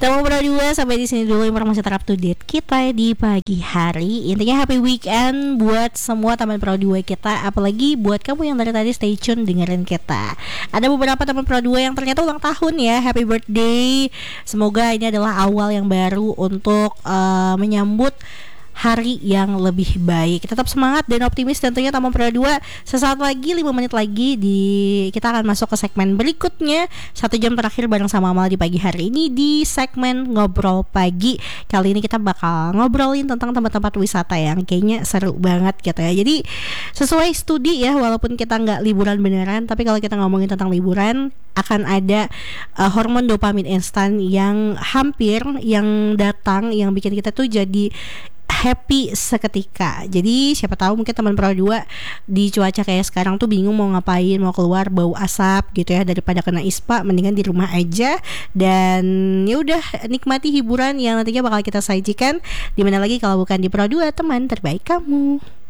Teman berdua sampai di sini dulu informasi terupdate kita di pagi hari. Intinya happy weekend buat semua teman Pro 2 kita, apalagi buat kamu yang dari tadi stay tune dengerin kita. Ada beberapa teman Pro 2 yang ternyata ulang tahun ya. Happy birthday. Semoga ini adalah awal yang baru untuk menyambut hari yang lebih baik. Tetap semangat dan optimis tentunya teman Pro 2. Sesaat lagi 5 menit lagi kita akan masuk ke segmen berikutnya. 1 jam terakhir bareng sama Amal di pagi hari ini di segmen Ngobrol Pagi. Kali ini kita bakal ngobrolin tentang tempat-tempat wisata yang kayaknya seru banget gitu ya. Jadi sesuai studi ya, walaupun kita nggak liburan beneran, tapi kalau kita ngomongin tentang liburan akan ada hormon dopamin instan yang datang yang bikin kita tuh jadi happy seketika. Jadi siapa tahu mungkin teman Pro 2 di cuaca kayak sekarang tuh bingung mau ngapain, mau keluar bau asap gitu ya, daripada kena ispa mendingan di rumah aja dan ya udah nikmati hiburan yang nantinya bakal kita sajikan di mana lagi kalau bukan di Pro 2, teman terbaik kamu.